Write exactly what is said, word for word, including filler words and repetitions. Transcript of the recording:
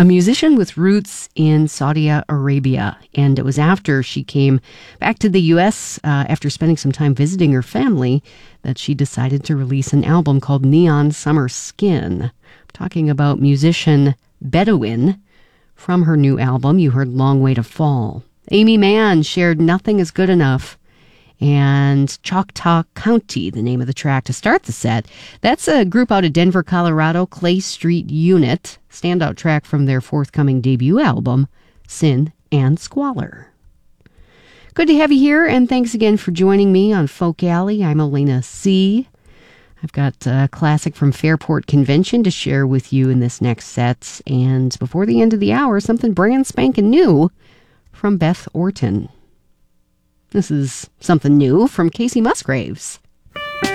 a musician with roots in Saudi Arabia. And it was after she came back to the U S uh, after spending some time visiting her family that she decided to release an album called Neon Summer Skin. I'm talking about musician Bedouin. From her new album, you heard Long Way to Fall. Aimee Mann shared Nothing Is Good Enough and Choctaw County, the name of the track to start the set. That's a group out of Denver, Colorado, Clay Street Unit, standout track from their forthcoming debut album, Sin and Squalor. Good to have you here, and thanks again for joining me on Folk Alley. I'm Elena C. I've got a classic from Fairport Convention to share with you in this next set, and before the end of the hour, something brand spanking new from Beth Orton. This is something new from Kacey Musgraves.